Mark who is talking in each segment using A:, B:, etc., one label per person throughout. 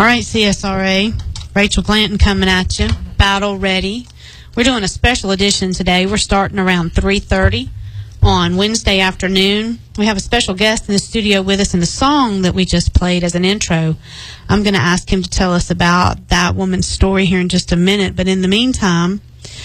A: All right, CSRA, Rachel Blanton coming at you, battle ready. We're doing a special edition today. We're starting around 3:30 on Wednesday afternoon. We have a special guest in the studio with us, and the song that we just played as an intro, I'm going to ask him to tell us about that woman's story here in just a minute. But in the meantime,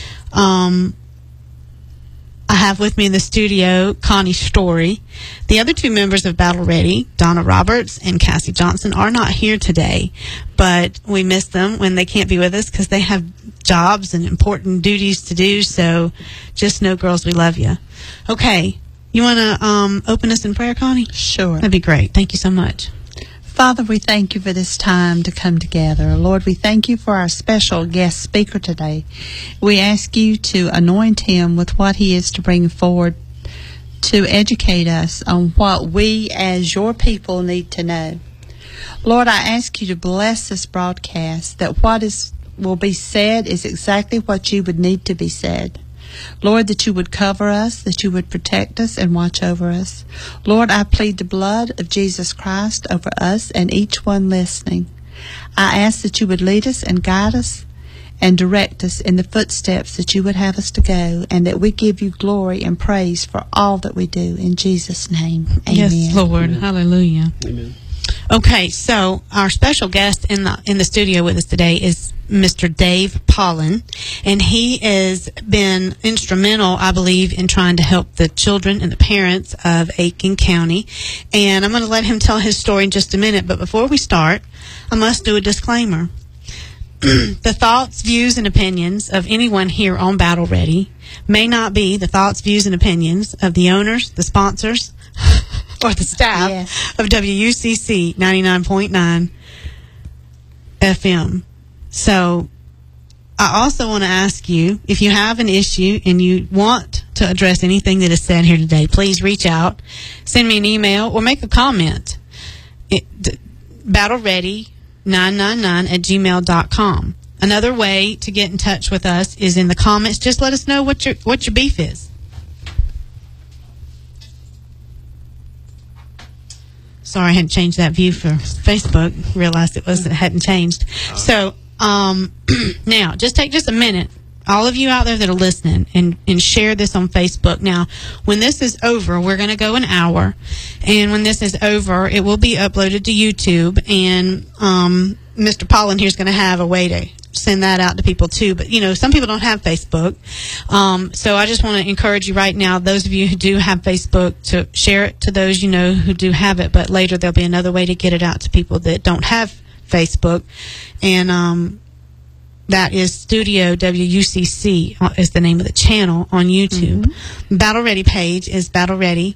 A: I have with me in the studio Connie Story. The other two members of Battle Ready, Donna Roberts and Cassie Johnson, are not here today, but we miss them when they can't be with us because they have jobs and important duties to do. So just know, girls, we love you. Okay, you want to open us in prayer, Connie?
B: Sure.
A: That'd be great. Thank you so much.
B: Father, we thank you for this time to come together. Lord, we thank you for our special guest speaker today. We ask you to anoint him with what he is to bring forward to educate us on what we as your people need to know. Lord, I ask you to bless this broadcast, that what will be said is exactly what you would need to be said. Lord, that you would cover us, that you would protect us and watch over us. Lord, I plead the blood of Jesus Christ over us and each one listening. I ask that you would lead us and guide us and direct us in the footsteps that you would have us to go, and that we give you glory and praise for all that we do. In Jesus' name, amen.
A: Yes, Lord. Amen. Hallelujah.
C: Amen.
A: Okay, so our special guest in the studio with us today is Mr. Dave Pollen, and he has been instrumental, I believe, in trying to help the children and the parents of Aiken County. And I'm going to let him tell his story in just a minute, but before we start, I must do a disclaimer. The thoughts, views, and opinions of anyone here on Battle Ready may not be the thoughts, views, and opinions of the owners, the sponsors, or the staff of WUCC 99.9 FM. So I also want to ask you, if you have an issue and you want to address anything that is said here today, please reach out, send me an email, or make a comment. battleready999@gmail.com. Another way to get in touch with us is in the comments. Just let us know what your beef is. Sorry, I hadn't changed that view for Facebook. Realized it hadn't changed. So now, just take a minute, all of you out there that are listening, and share this on Facebook. Now, when this is over, we're going to go an hour, and when this is over, it will be uploaded to YouTube, and Mr. Pollen here is going to have a way to send that out to people too. But some people don't have Facebook, so I just want to encourage you right now, those of you who do have Facebook, to share it to those who do have it. But later there'll be another way to get it out to people that don't have Facebook, and that is Studio WUCC is the name of the channel on YouTube. Mm-hmm. Battle Ready page is Battle Ready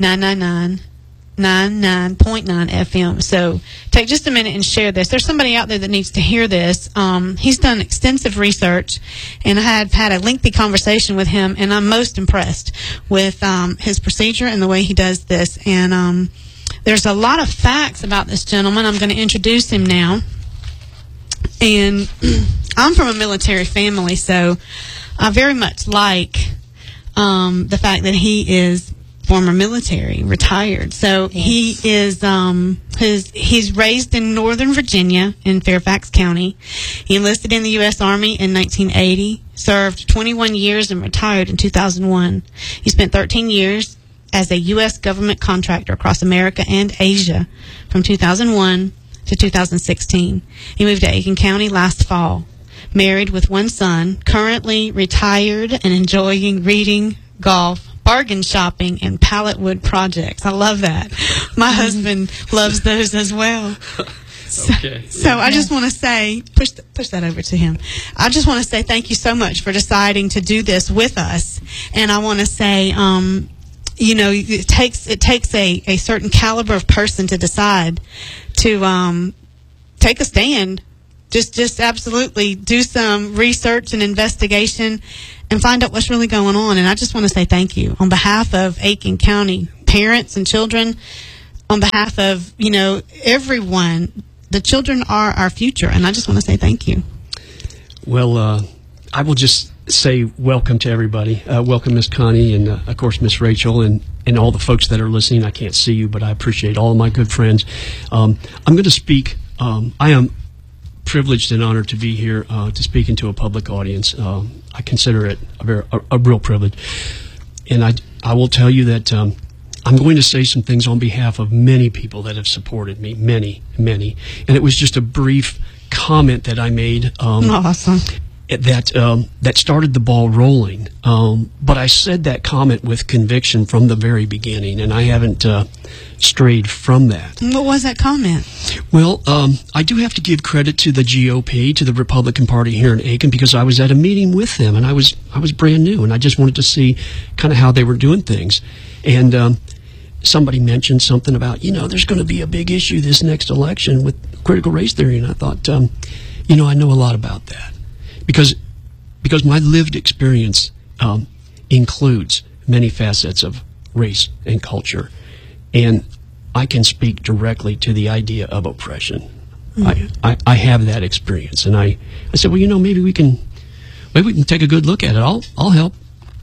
A: 99.9 FM. So take just a minute and share this. There's somebody out there that needs to hear this. He's done extensive research, and I have had a lengthy conversation with him, and I'm most impressed with his procedure and the way he does this. And there's a lot of facts about this gentleman. I'm going to introduce him now. And I'm from a military family, so I very much like the fact that he is former military, retired. So yes. He is he's raised in Northern Virginia in Fairfax County. He enlisted in the U.S. Army in 1980, served 21 years, and retired in 2001. He spent 13 years as a U.S. government contractor across America and Asia from 2001 to 2016. He moved to Aiken County last fall, married with one son, currently retired and enjoying reading, golf, bargain shopping, and pallet wood projects. I love that. My husband loves those as well.
C: Okay.
A: So I just want to say, push that over to him. I just want to say thank you so much for deciding to do this with us. And I want to say, it takes a certain caliber of person to decide to take a stand. Just absolutely do some research and investigation and find out what's really going on. And I just want to say thank you on behalf of Aiken County parents and children, on behalf of, everyone. The children are our future, and I just want to say thank you.
C: Well, I will just say welcome to everybody. Welcome, Miss Connie, and of course, Miss Rachel, and all the folks that are listening. I can't see you, but I appreciate all of my good friends. I'm going to speak. I am privileged and honored to be here to speak into a public audience. I consider it a real privilege. And I will tell you that I'm going to say some things on behalf of many people that have supported me, many. And it was just a brief comment that I made.
A: Awesome.
C: That started the ball rolling. But I said that comment with conviction from the very beginning, and I haven't strayed from that.
A: What was that comment?
C: Well, I do have to give credit to the GOP, to the Republican Party here in Aiken, because I was at a meeting with them, and I was brand new, and I just wanted to see kind of how they were doing things. And somebody mentioned something about, there's going to be a big issue this next election with critical race theory, and I thought, I know a lot about that. Because my lived experience includes many facets of race and culture, and I can speak directly to the idea of oppression. Mm-hmm. I have that experience, and I said, well, maybe we can take a good look at it. I'll help.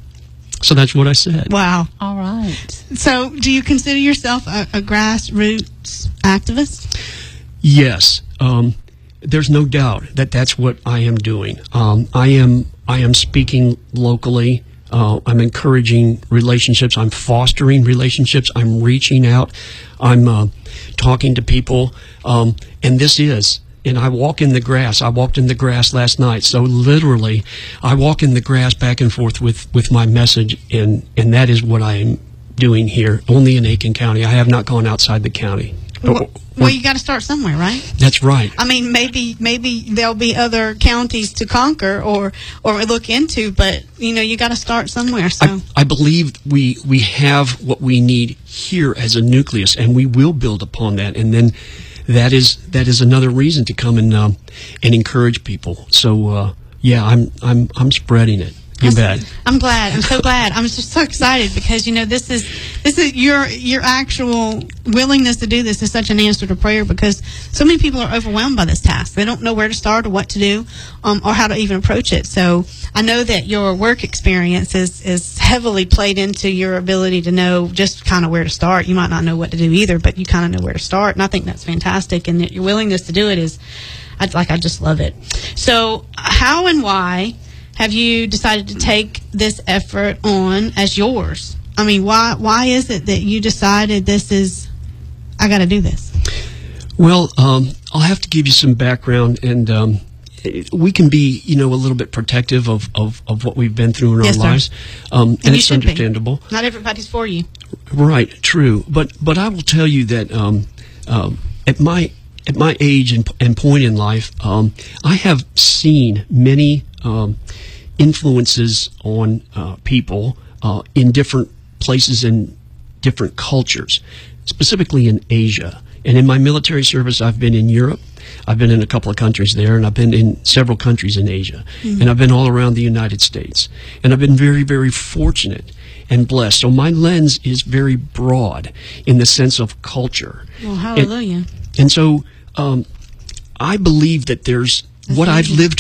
C: So that's what I said.
A: Wow.
B: All right.
A: So, do you consider yourself a grassroots activist?
C: Yes. There's no doubt that that's what I am doing. I am speaking locally. I'm encouraging relationships. I'm fostering relationships. I'm reaching out. I'm talking to people. And this is, and I walk in the grass. I walked in the grass last night. So literally, I walk in the grass back and forth with my message, and that is what I am doing here, only in Aiken County. I have not gone outside the county.
A: Well, you got to start somewhere, right?
C: That's right.
A: I mean, maybe there'll be other counties to conquer or look into, but you got to start somewhere. So
C: I believe we have what we need here as a nucleus, and we will build upon that. And then that is another reason to come and encourage people. So yeah, I'm spreading it. You bet.
A: I'm glad. I'm so glad. I'm just so excited because this is your actual willingness to do this is such an answer to prayer, because so many people are overwhelmed by this task. They don't know where to start or what to do, or how to even approach it. So I know that your work experience is heavily played into your ability to know just kind of where to start. You might not know what to do either, but you kind of know where to start, and I think that's fantastic. And your willingness to do it is, I just love it. So how and why have you decided to take this effort on as yours? I mean, why is it that you decided I got to do this?
C: Well, I'll have to give you some background, and we can be, a little bit protective of what we've been through in our lives, and it's understandable.
A: Not everybody's for you.
C: Right, true. But I will tell you that at my age and point in life, I have seen many influences on people in different places and different cultures, specifically in Asia. And in my military service, I've been in Europe. I've been in a couple of countries there, and I've been in several countries in Asia. Mm-hmm. And I've been all around the United States. And I've been very, very fortunate and blessed. So my lens is very broad in the sense of culture.
A: Well, hallelujah.
C: And so I believe that there's what I have lived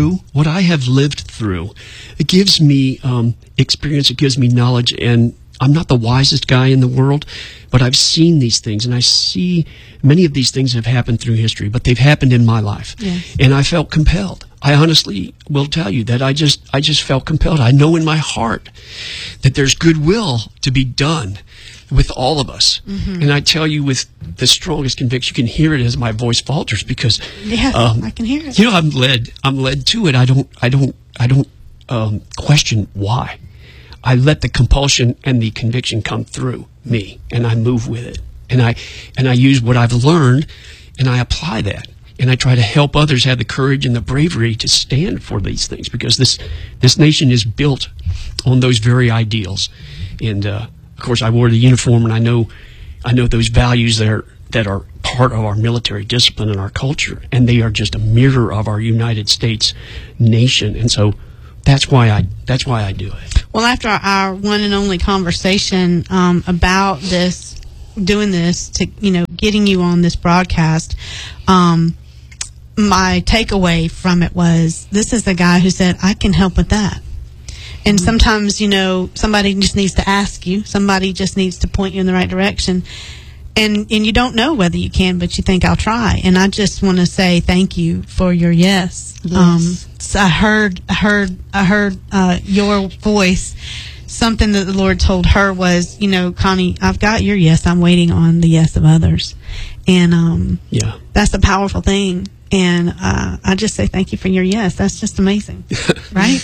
C: through, it gives me experience, it gives me knowledge, and I'm not the wisest guy in the world, but I've seen these things, and I see many of these things have happened through history, but they've happened in my life. Yes. And I felt compelled. I honestly will tell you that I just felt compelled. I know in my heart that there's goodwill to be done with all of us. Mm-hmm. And I tell you with the strongest conviction, you can hear it as my voice falters, because
A: I can hear it.
C: I'm led to it. I don't question why. I let the compulsion and the conviction come through me, and I move with it. And I use what I've learned, and I apply that. And I try to help others have the courage and the bravery to stand for these things, because this nation is built on those very ideals. And of course, I wore the uniform, and I know those values that are part of our military discipline and our culture, and they are just a mirror of our United States nation. And so that's why I do it.
A: Well, after our one and only conversation about this, doing this to getting you on this broadcast, my takeaway from it was, this is the guy who said, I can help with that. And sometimes, somebody just needs to ask you. Somebody just needs to point you in the right direction. and you don't know whether you can, but you think I'll try. And I just want to say thank you for your yes. So I heard your voice. Something that the Lord told her was, Connie, I've got your yes. I'm waiting on the yes of others. And that's a powerful thing. And I just say thank you for your yes. That's just amazing, right?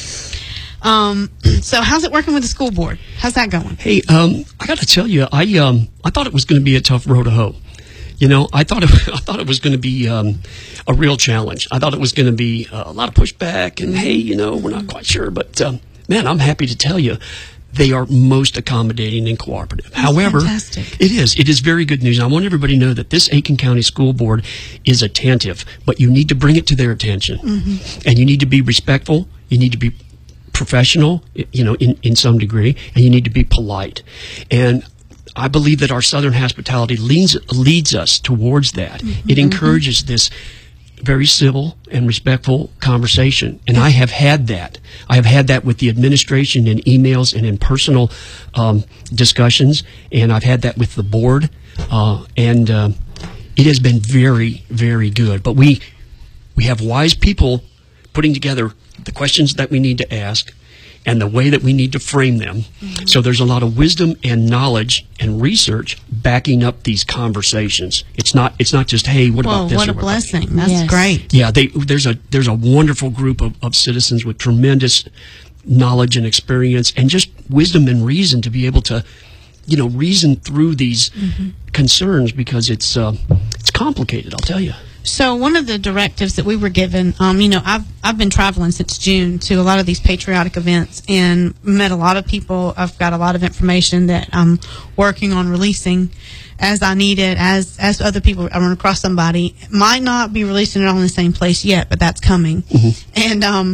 A: So how's it working with the school board? How's that going?
C: Hey, I got to tell you, I thought it was going to be a tough road to hoe. I thought it was going to be a real challenge. I thought it was going to be a lot of pushback, and hey, we're not quite sure. But man, I'm happy to tell you, they are most accommodating and cooperative. However,
A: fantastic.
C: It is very good news. I want everybody to know that this Aiken County School Board is attentive, but you need to bring it to their attention, and you need to be respectful. You need to be professional, in some degree, and you need to be polite. And I believe that our Southern hospitality leads us towards that. It encourages this very civil and respectful conversation. And I have had that. I have had that with the administration in emails and in personal discussions. And I've had that with the board. And it has been very, very good. But we have wise people putting together the questions that we need to ask and the way that we need to frame them. So there's a lot of wisdom and knowledge and research backing up these conversations. It's not just, hey, what about this?
A: What a blessing. That's great.
C: Yeah, there's a wonderful group of citizens with tremendous knowledge and experience and just wisdom and reason to be able to, reason through these concerns, because it's complicated, I'll tell you.
A: So one of the directives that we were given, I've been traveling since June to a lot of these patriotic events and met a lot of people. I've got a lot of information that I'm working on releasing as I need it, as other people. I run across somebody, might not be releasing it all in the same place yet, but that's coming. And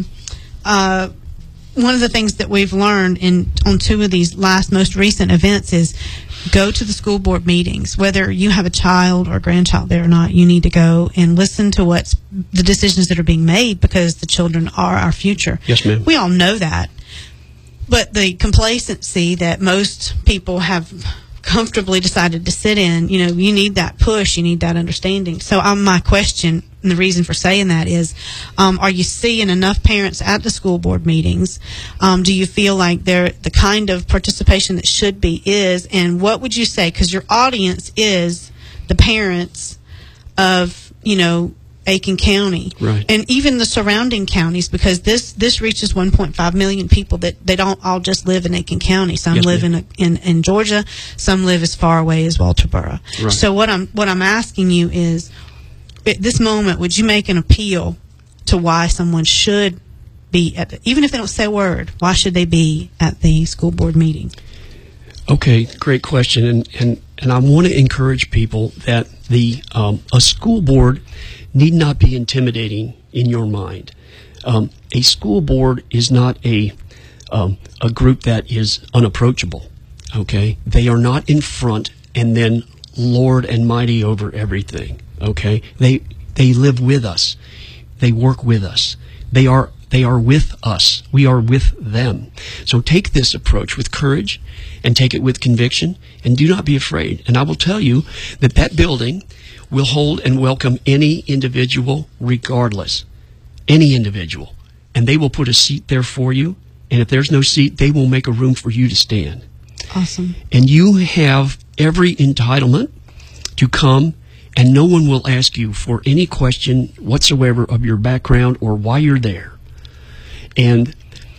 A: one of the things that we've learned on two of these most recent events is go to the school board meetings. Whether you have a child or grandchild there or not, you need to go and listen to what's the decisions that are being made, because the children are our future.
C: Yes, ma'am.
A: We all know that. But the complacency that most people have comfortably decided to sit in, you need that push, you need that understanding. So my question, and the reason for saying that is, are you seeing enough parents at the school board meetings? Do you feel like they're the kind of participation that should be is? And what would you say? Because your audience is the parents of, Aiken County,
C: right,
A: and even the surrounding counties, because this reaches 1.5 million people that they don't all just live in Aiken County. Some live in Georgia, some live as far away as Walterboro.
C: Right.
A: So what I'm asking you is, at this moment, would you make an appeal to why someone should be even if they don't say a word, why should they be at the school board meeting?
C: Okay, great question, and I want to encourage people that a school board need not be intimidating in your mind. A school board is not a group that is unapproachable. Okay, they are not in front and then Lord and mighty over everything. Okay, they live with us, they work with us, they are with us. We are with them. So take this approach with courage and take it with conviction, and do not be afraid. And I will tell you that building will hold and welcome any individual regardless. Any individual. And they will put a seat there for you. And if there's no seat, they will make a room for you to stand.
A: Awesome.
C: And you have every entitlement to come, and no one will ask you for any question whatsoever of your background or why you're there. And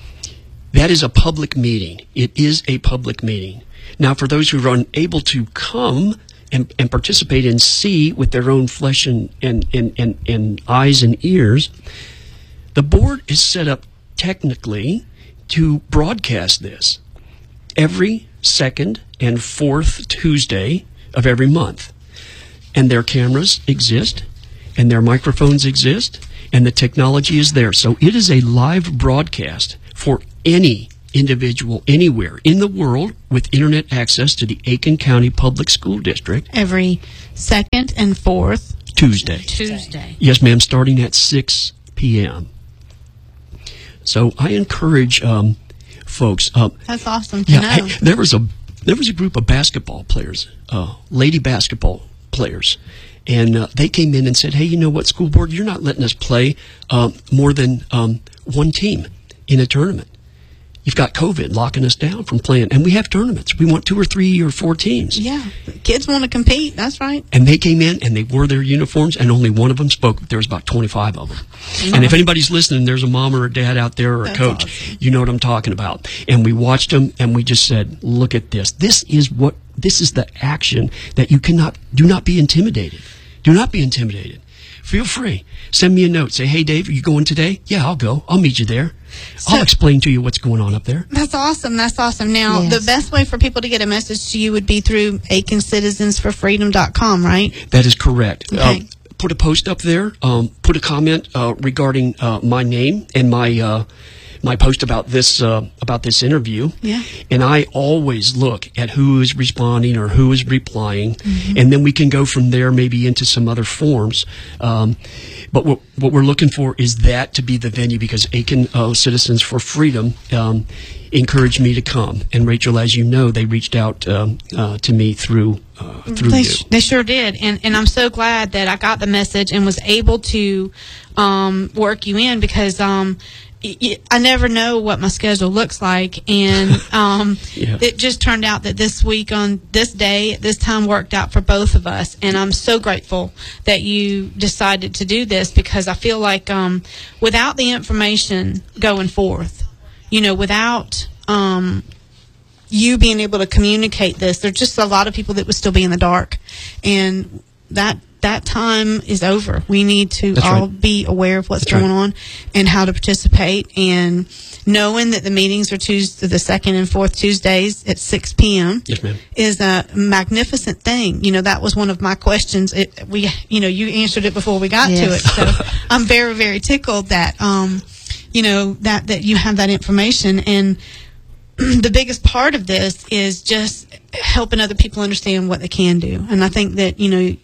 C: that is a public meeting. It is a public meeting. Now, for those who are unable to come and participate and see with their own flesh and eyes and ears, the board is set up technically to broadcast this every second and fourth Tuesday of every month. And their cameras exist, and their microphones exist, and the technology is there. So it is a live broadcast for any individual anywhere in the world with internet access to the Aiken County Public School District.
A: Every second and fourth
C: Tuesday. Yes, ma'am, starting at 6 p.m. So I encourage folks.
A: That's awesome to know.
C: There was there was a group of basketball players, lady basketball players, and they came in and said, hey, you know what, school board, you're not letting us play more than one team in a tournament. You've got COVID locking us down from playing, and we have tournaments. We want 2 or 3 or 4 teams.
A: Yeah, kids want to compete. That's right.
C: And they came in and they wore their uniforms, and only one of them spoke. There was about 25 of them. And if anybody's listening, there's a mom or a dad out there or a coach.
A: Awesome.
C: You know what I'm talking about. And we watched them, and we just said, "Look at this. This is the action that you do not be intimidated. Do not be intimidated. Feel free. Send me a note. Say, hey, Dave, are you going today? Yeah, I'll go. I'll meet you there. I'll explain to you what's going on up there."
A: That's awesome. That's awesome. Now,
B: Yes.
A: the best way for people to get a message to you would be through AikenCitizensForFreedom.com, right?
C: That is correct.
A: Okay.
C: Put a post up there. Put a comment regarding my name and my post about this interview.
A: Yeah.
C: And I always look at who is responding or who is replying, and then we can go from there maybe into some other forms. But what we're looking for is that to be the venue, because Aiken Citizens for Freedom encouraged me to come. And Rachel, as you know, they reached out to me through you.
A: They sure did. And I'm so glad that I got the message and was able to work you in, because I never know what my schedule looks like, and it just turned out that this week on this day at this time worked out for both of us, and I'm so grateful that you decided to do this, because I feel like without the information going forth, without you being able to communicate this, there's just a lot of people that would still be in the dark, and that time is over. We need to be aware of what's going on and how to participate, and knowing that the meetings are the second and fourth Tuesdays at 6 p.m.
C: Yes, ma'am.
A: is a magnificent thing. That was one of my questions. You answered it before we got to it. So I'm very, very tickled that, that you have that information. And the biggest part of this is just helping other people understand what they can do. And I think that,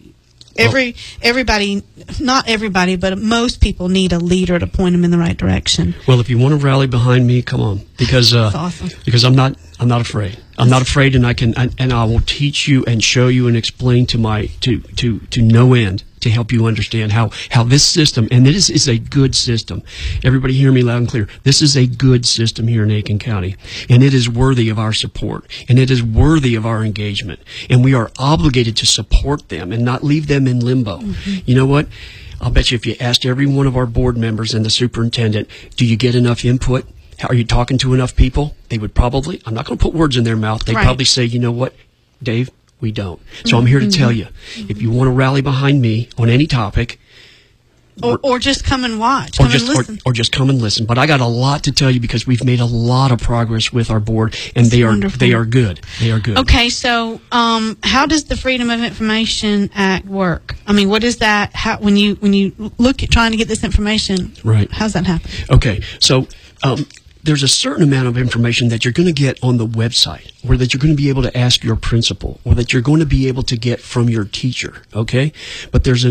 A: everybody, not everybody, but most people need a leader to point them in the right direction.
C: Well, if you want to rally behind me, come on, because
A: That's awesome.
C: Because I'm not afraid. I'm not afraid, and I will teach you and show you and explain to no end to help you understand how this system, and this is a good system. Everybody hear me loud and clear. This is a good system here in Aiken County, and it is worthy of our support, and it is worthy of our engagement, and we are obligated to support them and not leave them in limbo. You know what? I'll bet you if you asked every one of our board members and the superintendent, do you get enough input? Are you talking to enough people? They would probably, I'm not going to put words in their mouth, they'd probably say, you know what, Dave, we don't. So I'm here to tell you, if you want to rally behind me on any topic,
A: or just come and watch, and listen.
C: Or just come and listen. But I got a lot to tell you, because we've made a lot of progress with our board, and they are good. They are good.
A: Okay, so how does the Freedom of Information Act work? I mean, what is that? How, when you look at trying to get this information,
C: right?
A: How's that happen?
C: Okay, so there's a certain amount of information that you're going to get on the website, or that you're going to be able to ask your principal, or that you're going to be able to get from your teacher, okay? But there's a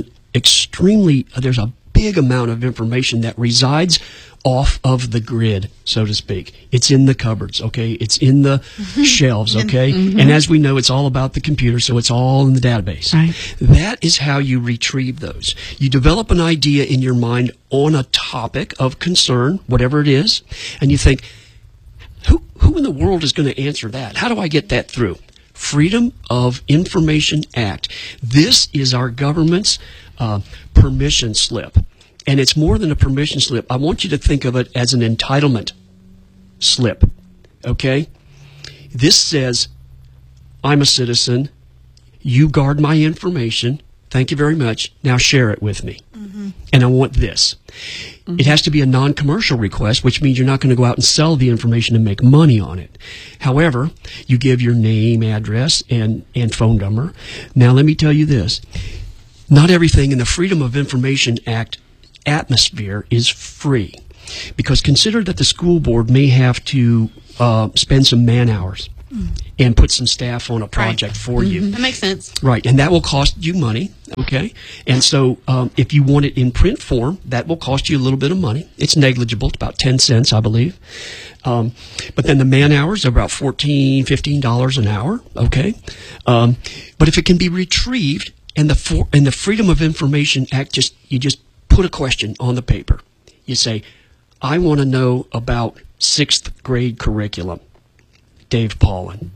C: big amount of information that resides off of the grid, so to speak. It's in the cupboards, okay? It's in the shelves, okay? And as we know, it's all about the computer, so it's all in the database.
A: Right.
C: That is how you retrieve those. You develop an idea in your mind on a topic of concern, whatever it is, and you think, who in the world is going to answer that? How do I get that through? Freedom of Information Act. This is our government's permission slip. And it's more than a permission slip. I want you to think of it as an entitlement slip, okay? This says, I'm a citizen. You guard my information. Thank you very much. Now share it with me. And I want this. It has to be a non-commercial request, which means you're not going to go out and sell the information and make money on it. However, you give your name, address, and phone number. Now, let me tell you this. Not everything in the Freedom of Information Act atmosphere is free, because consider that the school board may have to spend some man hours and put some staff on a project for you.
A: That makes sense.
C: Right, and that will cost you money, okay? And so if you want it in print form, that will cost you a little bit of money. It's negligible, it's about 10 cents, I believe. But then the man hours are about $14, $15 an hour, okay? But if it can be retrieved, and the Freedom of Information Act, you just put a question on the paper. You say, I want to know about 6th grade curriculum. Dave Paulin.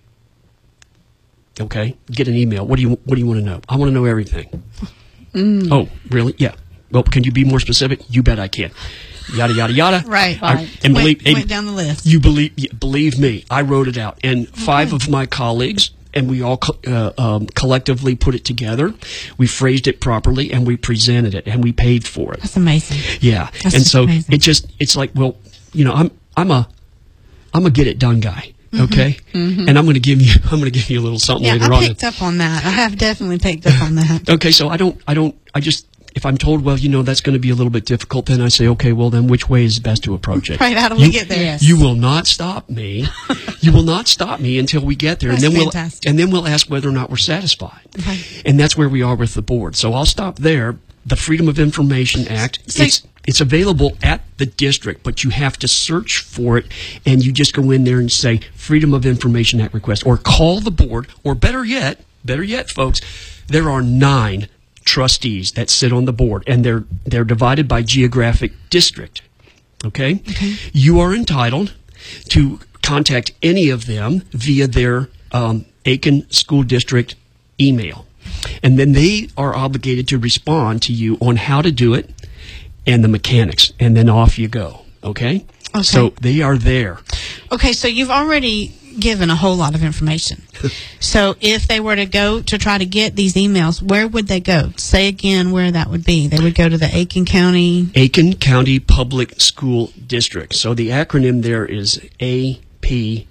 C: Okay, get an email. What do you want to know? I want to know everything. Oh, really? Yeah. Well, can you be more specific? You bet I can. Yada yada yada.
A: Right.
C: And
A: went down the list.
C: You believe me, I wrote it out, and 5 of my colleagues, and we all collectively put it together. We phrased it properly, and we presented it, and we paid for it.
A: That's amazing.
C: Yeah,
A: That's
C: and so
A: amazing.
C: it's like, well, I'm a get it done guy. Okay, and I'm going to give you a little something later on.
A: I picked up on that. I have definitely picked up on that.
C: Okay, so I just if I'm told, well, that's going to be a little bit difficult, then I say, okay, well, then which way is best to approach it?
A: Right, how do we get there? Yes.
C: You will not stop me. You will not stop me until we get there.
A: That's fantastic.
C: And then we'll ask whether or not we're satisfied.
A: Right.
C: And that's where we are with the board. So I'll stop there. The Freedom of Information Act, it's available at the district, but you have to search for it, and you just go in there and say Freedom of Information Act request, or call the board, or better yet, folks, there are 9 trustees that sit on the board, and they're divided by geographic district. Okay? You are entitled to contact any of them via their Aiken School District email. And then they are obligated to respond to you on how to do it and the mechanics, and then off you go. Okay? So they are there.
A: Okay, so you've already given a whole lot of information. So if they were to go to try to get these emails, where would they go? Say again where that would be. They would go to the Aiken County
C: Public School District. So the acronym there is APCSD.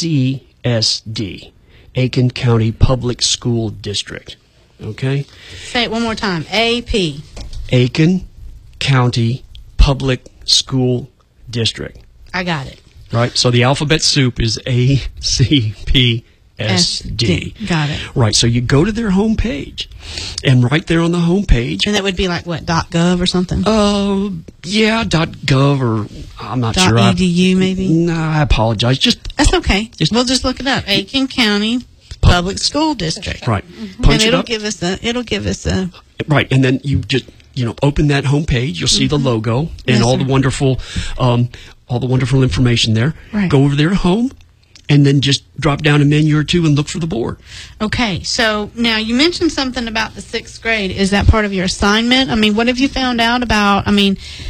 C: Aiken County Public School District. Okay?
A: Say it one more time. AP.
C: Aiken County Public School District.
A: I got it.
C: Right? So the alphabet soup is ACPSD.
A: Got it.
C: Right. So you go to their homepage, and right there on the homepage.
A: And that would be like what, .gov or something?
C: Yeah, .gov or I'm not sure.
A: .edu maybe?
C: No, I apologize.
A: That's okay. We'll just look it up. Aiken County Public School District.
C: Right.
A: And it'll give us a
C: right, and then you just open that homepage. You'll see the logo and
A: Yes,
C: all
A: sir.
C: the wonderful information there.
A: Right.
C: Go over there home, and then just drop down a menu or two and look for the board.
A: Okay, so now you mentioned something about the 6th grade. Is that part of your assignment? I mean, what have you found out about? that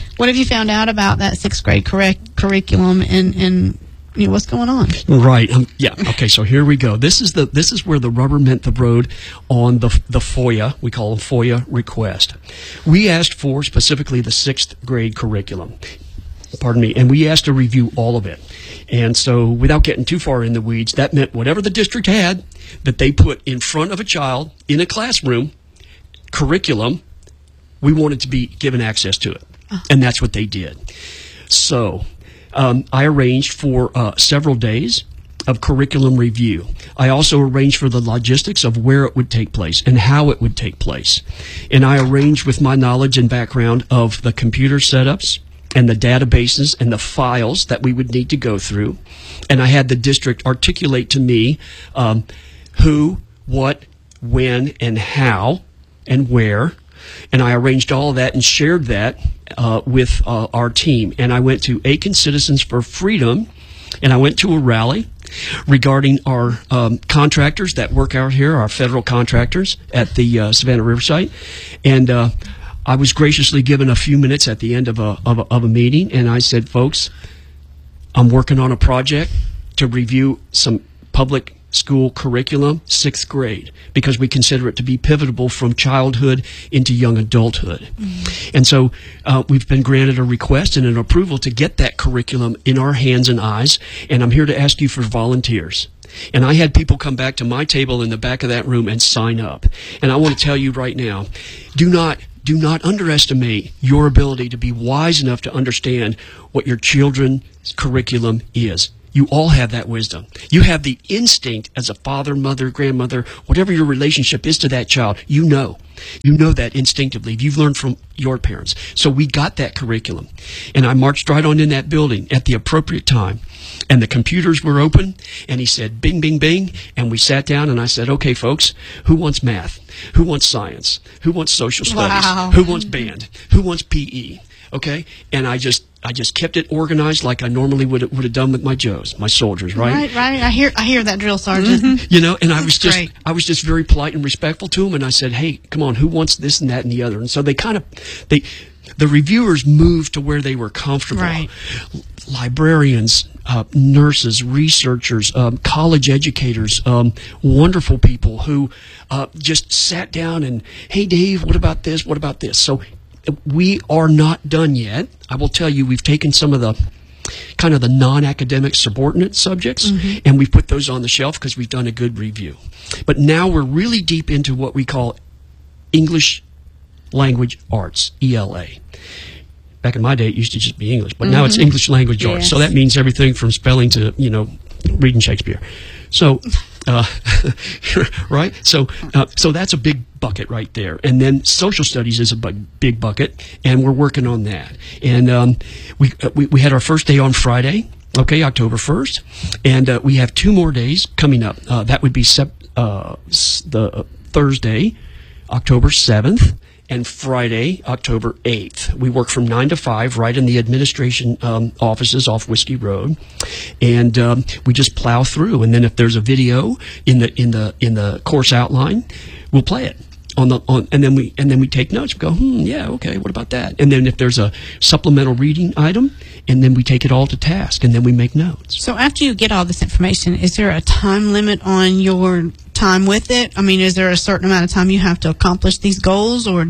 A: 6th grade curriculum and what's going on?
C: Right. Yeah. Okay. So here we go. This is where the rubber met the road on the FOIA. We call them FOIA request. We asked for specifically the 6th grade curriculum. Pardon me. And we asked to review all of it. And so without getting too far in the weeds, that meant whatever the district had that they put in front of a child in a classroom, curriculum, we wanted to be given access to it. And that's what they did. So I arranged for several days of curriculum review. I also arranged for the logistics of where it would take place and how it would take place. And I arranged with my knowledge and background of the computer setups and the databases and the files that we would need to go through. And I had the district articulate to me who, what, when, and how, and where. And I arranged all of that and shared that with our team. And I went to Aiken Citizens for Freedom, and I went to a rally regarding our contractors that work out here, our federal contractors at the Savannah River site. And I was graciously given a few minutes at the end of a meeting, and I said, folks, I'm working on a project to review some public school curriculum, 6th grade, because we consider it to be pivotal from childhood into young adulthood. And so we've been granted a request and an approval to get that curriculum in our hands and eyes, and I'm here to ask you for volunteers. And I had people come back to my table in the back of that room and sign up. And I want to tell you right now, do not underestimate your ability to be wise enough to understand what your children's curriculum is. You all have that wisdom. You have the instinct as a father, mother, grandmother, whatever your relationship is to that child. You know that instinctively. You've learned from your parents. So we got that curriculum. And I marched right on in that building at the appropriate time. And the computers were open. And he said, bing, bing, bing. And we sat down and I said, okay, folks, who wants math? Who wants science? Who wants social studies?
A: Wow.
C: Who wants band? Who wants PE? Okay? And I just kept it organized like I normally would have done with my Joes, my soldiers, right?
A: Right. I hear that, drill sergeant.
C: Mm-hmm. And I was
A: great.
C: I was just very polite and respectful to them, and I said, "Hey, come on, who wants this and that and the other?" And so the reviewers moved to where they were comfortable.
A: Right.
C: Librarians, nurses, researchers, college educators, wonderful people who just sat down and, "Hey, Dave, what about this? What about this?" So we are not done yet. I will tell you, we've taken some of the kind of the non-academic subordinate subjects, and we've put those on the shelf because we've done a good review. But now we're really deep into what we call English Language Arts, ELA. Back in my day, it used to just be English, but now it's English Language Arts. So that means everything from spelling to, reading Shakespeare. So, right? So that's a big bucket right there. And then social studies is a big bucket, and we're working on that. And we had our first day on Friday, okay, October 1st, and we have 2 more days coming up. That would be the Thursday, October 7th, and Friday, October 8th. We work from 9 to 5 right in the administration offices off Whiskey Road, and we just plow through. And then if there's a video in the course outline, we'll play it. And then we take notes. We go, yeah, okay, what about that? And then if there's a supplemental reading item, and then we take it all to task, and then we make notes.
A: So after you get all this information, is there a time limit on your time with it? I mean, is there a certain amount of time you have to accomplish these goals, or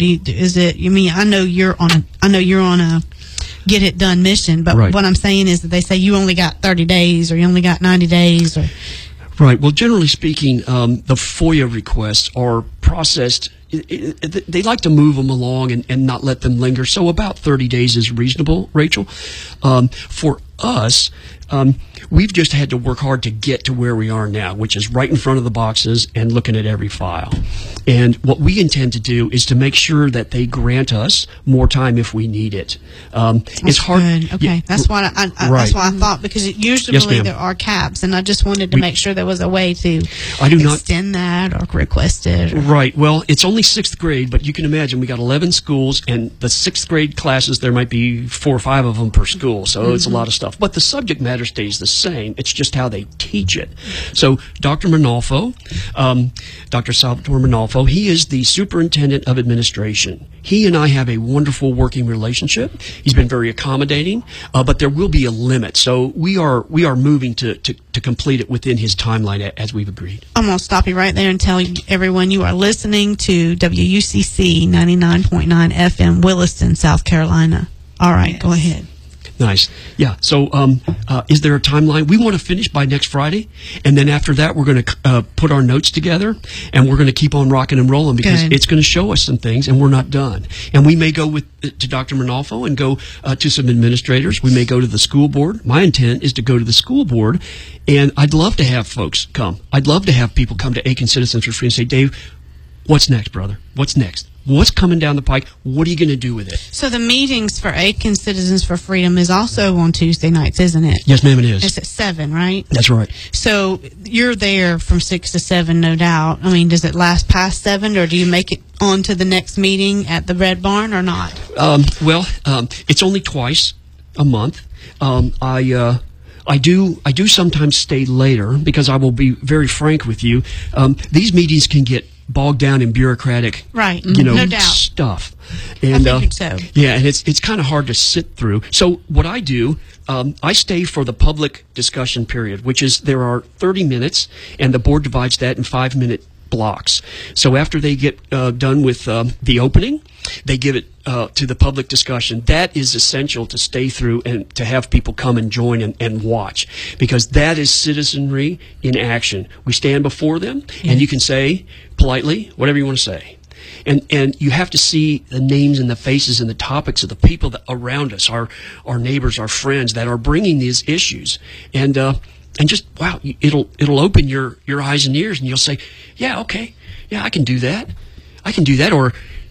A: I know you're on a get it done mission, but
C: right.
A: What I'm saying is that they say you only got 30 days or you only got 90 days or...
C: Right. Well, generally speaking, the FOIA requests are processed. They like to move them along and not let them linger. So about 30 days is reasonable, Rachel. For us, we've just had to work hard to get to where we are now, which is right in front of the boxes and looking at every file. And what we intend to do is to make sure that they grant us more time if we need it. It's hard.
A: Good. Okay,
C: yeah,
A: that's why that's why I thought, because usually
C: yes,
A: there are caps, and I just wanted to make sure there was a way to extend that or request it.
C: Right. Well, it's only 6th grade, but you can imagine we got 11 schools, and the 6th grade classes, there might be 4 or 5 of them per school, so it's a lot of stuff. But the subject matter stays the same. It's just how they teach it. So Dr. Manalfo, Dr. Salvatore Manalfo, he is the superintendent of administration. He and I have a wonderful working relationship. He's been very accommodating, but there will be a limit. So we are moving to complete it within his timeline as we've agreed.
A: I'm going to stop you right there and tell everyone you are listening to WUCC 99.9 FM, Williston, South Carolina. All right, Go ahead.
C: Nice. Yeah. So is there a timeline? We want to finish by next Friday, and then after that we're going to put our notes together, and we're going to keep on rocking and rolling because it's going to show us some things, and we're not done. And we may go to Dr. Manalfo and go to some administrators. We may go to the school board. My intent is to go to the school board, and I'd love to have folks come. I'd love to have people come to Aiken Citizens for Free and say, Dave, what's next, brother? What's next? What's coming down the pike? What are you going to do with it?
A: So the meetings for Aiken Citizens for Freedom is also on Tuesday nights, isn't it?
C: Yes, ma'am, it is.
A: It's at 7, right?
C: That's right.
A: So you're there from 6 to 7, no doubt. I mean, does it last past 7, or do you make it on to the next meeting at the Red Barn or not?
C: It's only twice a month. I do sometimes stay later because I will be very frank with you. These meetings can get bogged down in bureaucratic,
A: no doubt.
C: stuff. And,
A: I think so.
C: Yeah, and it's kind of hard to sit through. So what I do, I stay for the public discussion period, which is there are 30 minutes, and the board divides that in 5-minute blocks. So after they get done with the opening, they give it to the public discussion. That is essential to stay through and to have people come and join and watch, because that is citizenry in action. We stand before them, and you can say politely whatever you want to say. And you have to see the names and the faces and the topics of the people that around us, our neighbors, our friends that are bringing these issues. And just, wow, it'll open your eyes and ears, and you'll say, yeah, okay, yeah, I can do that. I can do that. Or